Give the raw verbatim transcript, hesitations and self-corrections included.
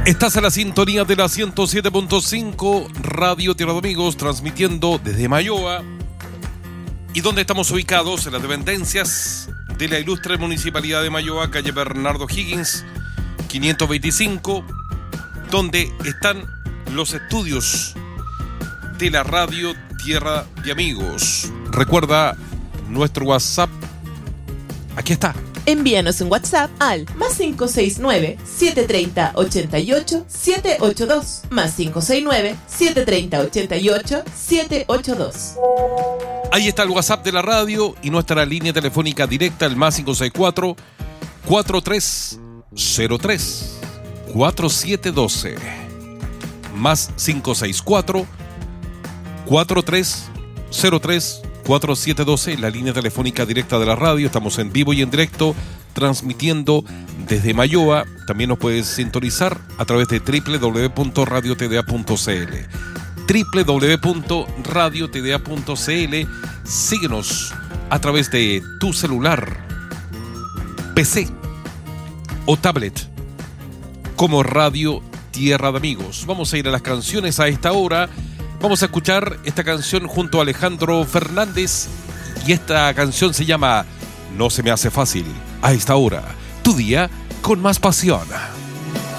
Estás en la sintonía de la ciento siete punto cinco Radio Tierra de Amigos, transmitiendo desde Mayoa. ¿Y dónde estamos ubicados? En las dependencias de la ilustre Municipalidad de Mayoa, calle Bernardo Higgins, quinientos veinticinco, donde están los estudios de la Radio Tierra de Amigos. Recuerda nuestro WhatsApp. Aquí está. Envíanos un WhatsApp al más cinco seis nueve, siete tres cero, ocho ocho, siete ocho dos, más cinco seis nueve, siete tres cero, ocho ocho, siete ocho dos. Ahí está el WhatsApp de la radio y nuestra línea telefónica directa, el más cinco seis cuatro, cuatro tres cero tres, cuatro siete uno dos. Más cinco seis cuatro, cuatro tres cero tres, cuatro siete uno dos, la línea telefónica directa de la radio. Estamos en vivo y en directo, transmitiendo desde Mayoa. También nos puedes sintonizar a través de doble u doble u doble u punto radio t d a punto c l. doble u doble u doble u punto radio t d a punto c l. Síguenos a través de tu celular, P C o tablet como Radio Tierra de Amigos. Vamos a ir a las canciones a esta hora. Vamos a escuchar esta canción junto a Alejandro Fernández y esta canción se llama No se me hace fácil. A esta hora, tu día con más pasión.